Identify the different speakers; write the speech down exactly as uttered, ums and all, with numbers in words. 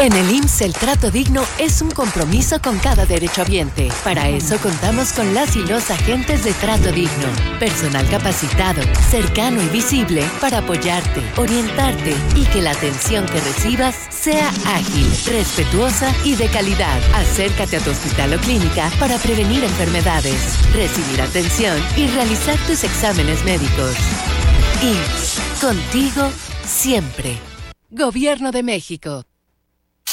Speaker 1: En el I M S S el trato digno es un compromiso con cada derechohabiente. Para eso contamos con las y los agentes de trato digno. Personal capacitado, cercano y visible para apoyarte, orientarte y que la atención que recibas sea ágil, respetuosa y de calidad. Acércate a tu hospital o clínica para prevenir enfermedades, recibir atención y realizar tus exámenes médicos. I M S S, contigo siempre. Gobierno de México.